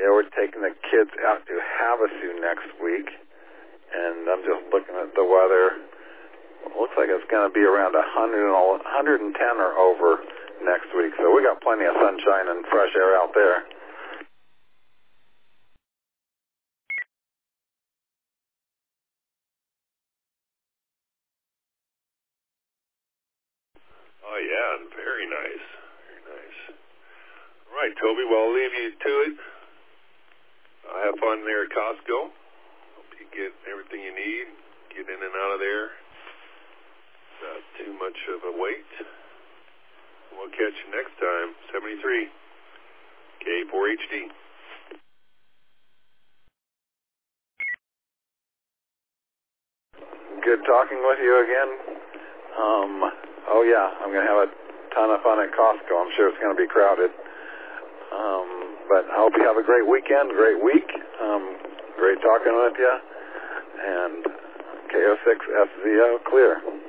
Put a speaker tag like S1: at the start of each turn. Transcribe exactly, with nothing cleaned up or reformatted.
S1: Yeah, we're taking the kids out to Havasu next week, and I'm just looking at the weather. It looks like it's going to be around one hundred, one hundred ten or over next week, so we got plenty of sunshine and fresh air out there.
S2: Oh, yeah, very nice. Very nice. All right, Toby, well, I'll leave you to it. Uh, have fun there at Costco. Hope you get everything you need. Get in and out of there. Not too much of a wait. We'll catch you next time. seventy-three K four H D.
S1: Good talking with you again. Um, oh, yeah, I'm going to have a ton of fun at Costco. I'm sure it's going to be crowded. Um, but I hope you have a great weekend, great week. Um, great talking with you. And K O six S Z O clear.